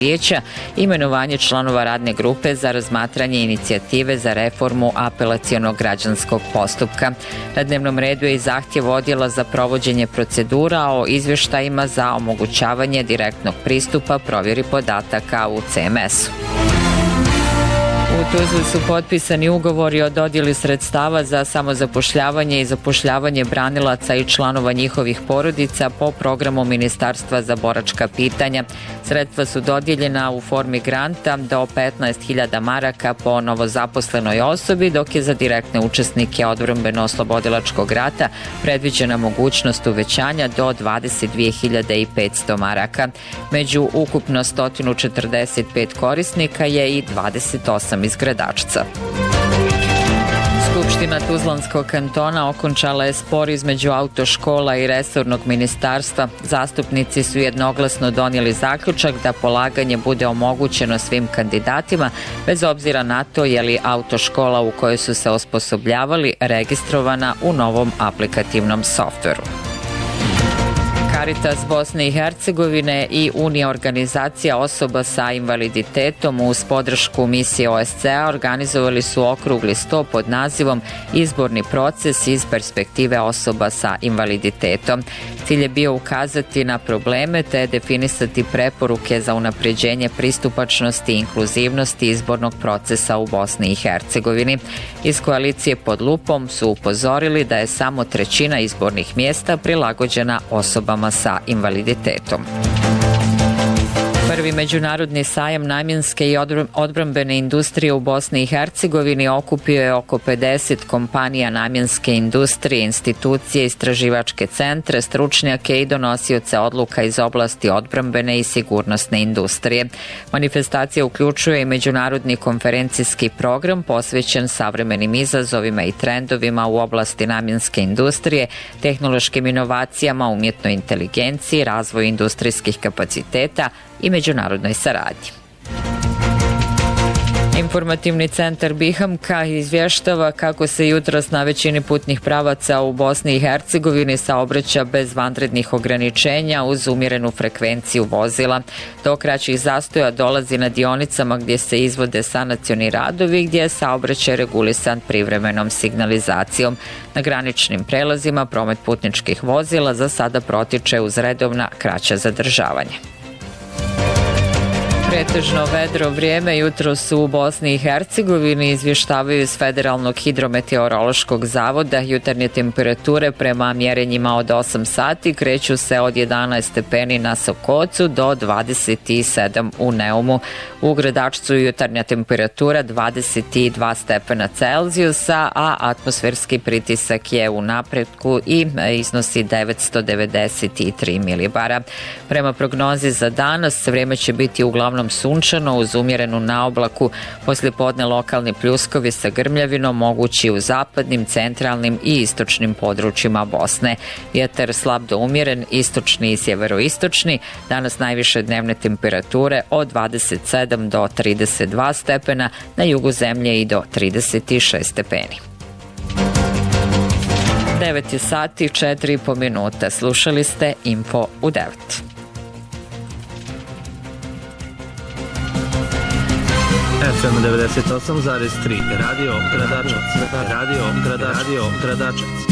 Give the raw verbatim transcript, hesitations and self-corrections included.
vijeća, imenovanje članova radne grupe za razmatranje inicijative za reformu apelacionog građanskog postupka. Na dnevnom redu je i zahtjev odjela za provođenje procedura o izvještajima za omogućavanje direktnog pristupa provjeri podataka u C M S-u. U Tuzli su potpisani ugovori o dodjeli sredstava za samozapošljavanje i zapošljavanje branilaca i članova njihovih porodica po programu Ministarstva za boračka pitanja. Sredstva su dodijeljena u formi granta do petnaest hiljada maraka po novozaposlenoj osobi, dok je za direktne učesnike odbrambeno-oslobodilačkog rata predviđena mogućnost uvećanja do dvadeset dvije hiljade petsto maraka. Među ukupno sto četrdeset pet korisnika je i dvadeset osam iz Gradačca. Skupština Tuzlanskog kantona okončala je spor između autoškola i resornog ministarstva. Zastupnici su jednoglasno donijeli zaključak da polaganje bude omogućeno svim kandidatima, bez obzira na to je li autoškola u kojoj su se osposobljavali registrovana u novom aplikativnom softveru. Caritas Bosne i Hercegovine i Unija organizacija osoba sa invaliditetom uz podršku misije O S C E organizovali su okrugli sto pod nazivom Izborni proces iz perspektive osoba sa invaliditetom. Cilj je bio ukazati na probleme te definisati preporuke za unapređenje pristupačnosti i inkluzivnosti izbornog procesa u Bosni i Hercegovini. Iz koalicije Pod lupom su upozorili da je samo trećina izbornih mjesta prilagođena osobama sa invaliditetom. Prvi međunarodni sajam namjenske i odbrambene industrije u Bosni i Hercegovini okupio je oko pedeset kompanija namjenske industrije, institucije, istraživačke centre, stručnjake i donosioce odluka iz oblasti odbrambene i sigurnosne industrije. Manifestacija uključuje i međunarodni konferencijski program posvećen savremenim izazovima i trendovima u oblasti namjenske industrije, tehnološkim inovacijama, umjetnoj inteligenciji, razvoju industrijskih kapaciteta i međunarodnoj saradnji. Informativni centar Bihamka izvještava kako se jutros na većini putnih pravaca u Bosni i Hercegovini saobraća bez vanrednih ograničenja uz umjerenu frekvenciju vozila. Do kraćih zastoja dolazi na dionicama gdje se izvode sanacioni radovi, gdje je saobraćaj regulisan privremenom signalizacijom. Na graničnim prelazima promet putničkih vozila za sada protiče uz redovna kraća zadržavanja. Pretežno vedro vrijeme jutro su u Bosni i Hercegovini, izvještavaju iz Federalnog hidrometeorološkog zavoda. Jutarnje temperature prema mjerenjima od osam sati kreću se od jedanaest stepeni na Sokocu do dvadeset sedam u Neumu. U Gradačcu jutarnja temperatura dvadeset dva stepena Celzijusa, a atmosferski pritisak je u napretku i iznosi devetsto devedeset tri milibara. Prema prognozi za danas vrijeme će biti uglavnom sunčano uz umjerenu naoblaku, poslijepodne lokalni pljuskovi sa grmljavinom mogući u zapadnim, centralnim i istočnim područjima Bosne. Vjetar slab do umjeren, istočni i sjeveroistočni, danas najviše dnevne temperature od dvadeset sedam do trideset dva stepena, na jugu zemlje i do trideset šest stepeni. devet je sati, četiri i po minuta. Slušali ste Info u devet. F M devedeset osam zarez tri Radio Gradačac. Radio Gradačac. Radio Gradačac.